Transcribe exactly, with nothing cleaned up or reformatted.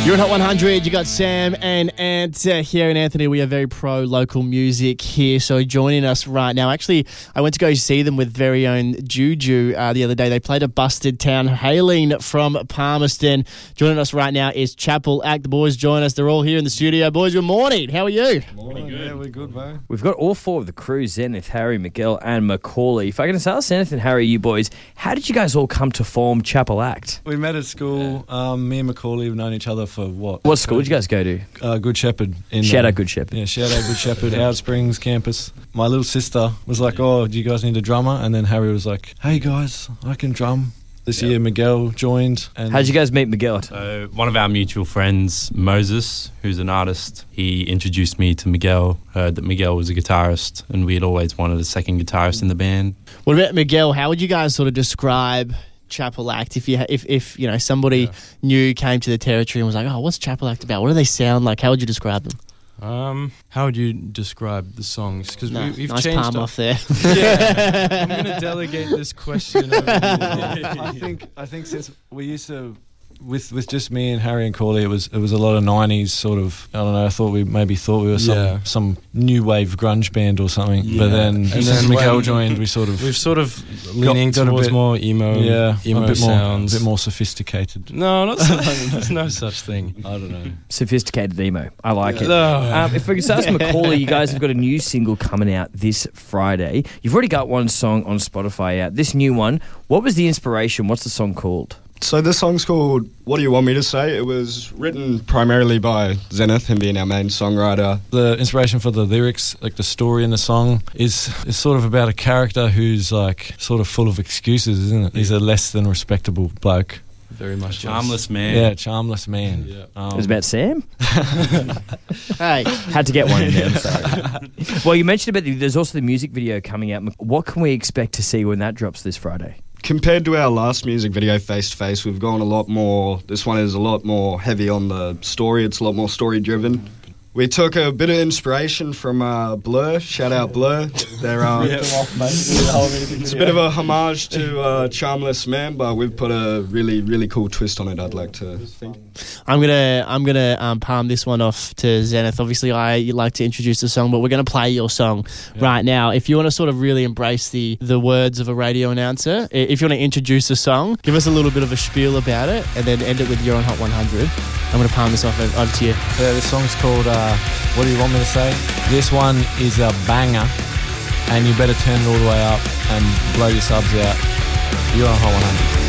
You're at Hot one hundred. You got Sam and Ant uh, here in Anthony. We are very pro local music here. So joining us right now. Actually, I went to go see them with very own Juju uh, the other day. They played a Busted Town, hailing from Palmerston. Joining us right now is Chapel Act. The boys join us. They're all here in the studio. Boys, good morning. How are you? Morning. Yeah, we're good, bro. We've got all four of the crew, Zenith, Harry, Miguel and Macaulay. If I can ask Zenith and Harry, you boys, how did you guys all come to form Chapel Act? We met at school. Um, me and Macaulay have known each other for what? What school did you guys go to? Uh, Good Shepherd. In, Shout um, out Good Shepherd. Yeah, shout out Good Shepherd, Howard Springs campus. My little sister was like, oh, do you guys need a drummer? And then Harry was like, hey guys, I can drum. This Yep. year Miguel joined. And How did you guys meet Miguel? So one of our mutual friends, Moses, who's an artist, he introduced me to Miguel, heard that Miguel was a guitarist, and we had always wanted a second guitarist in the band. What about Miguel? How would you guys sort of describe Chapel Act if you if if you know somebody Yeah. new came to the territory and was like, oh, what's Chapel Act about? What do they sound like? How would you describe them? Um, how would you describe the songs? Because No, we, we've nice changed palm up- off there. Yeah, I'm gonna delegate this question over to you. I think I think since we used to with with just me and Harry and Corley, it was it was a lot of nineties sort of. I don't know. I thought we maybe thought we were some Yeah. some new wave grunge band or something. Yeah. But then And since then Miguel when- joined, we sort of We've sort of leaning got a towards bit- more emo, yeah emo a bit more sounds. a bit more sophisticated. No, not so, there's no such thing. I don't know. Sophisticated emo. I like it. No. Um, if we could ask Macaulay, you guys have got a new single coming out this Friday. You've already got one song on Spotify out. This new one, what was the inspiration? What's the song called? So this song's called What Do You Want Me to Say? It was written primarily by Zenith, him being our main songwriter. The inspiration for the lyrics, like the story in the song, is is sort of about a character who's like sort of full of excuses, isn't it? He's a less than respectable bloke. Very much Charmless man. Yeah, charmless man. Yeah. Um, It was about Sam? Hey, Had to get one in there, I'm sorry. Well, you mentioned about the, there's also the music video coming out. What can we expect to see when that drops this Friday? Compared to our last music video, Face to Face, we've gone a lot more, this one is a lot more heavy on the story, it's a lot more story driven. We took a bit of inspiration from uh, Blur, shout out Blur. They're, uh, it's a bit of a homage to uh, Charmless Man, but we've put a really, really cool twist on it, I'd like to think. I'm gonna I'm gonna um, palm this one off to Zenith. Obviously, I like to introduce the song, but we're gonna play your song right now. If you want to sort of really embrace the the words of a radio announcer, i- if you want to introduce the song, give us a little bit of a spiel about it, and then end it with You're on Hot one hundred. I'm gonna palm this off over, over to you. Yeah, this song's called uh, What Do You Want Me to Say? This one is a banger, and you better turn it all the way up and blow your subs out. You're on Hot one hundred.